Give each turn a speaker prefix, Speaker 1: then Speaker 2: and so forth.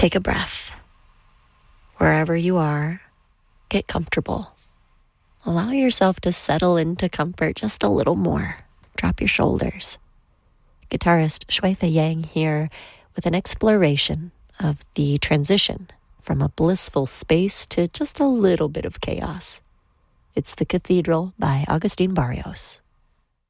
Speaker 1: Take a breath. Wherever you are, get comfortable. Allow yourself to settle into comfort just a little more. Drop your shoulders. Guitarist Shuifei Yang here with an exploration of the transition from a blissful space to just a little bit of chaos. It's The Cathedral by Agustin Barrios.